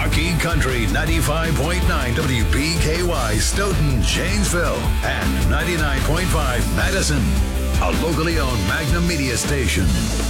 Rocky Country 95.9 WPKY Stoughton, Janesville, and 99.5 Madison. A locally owned Magnum Media station.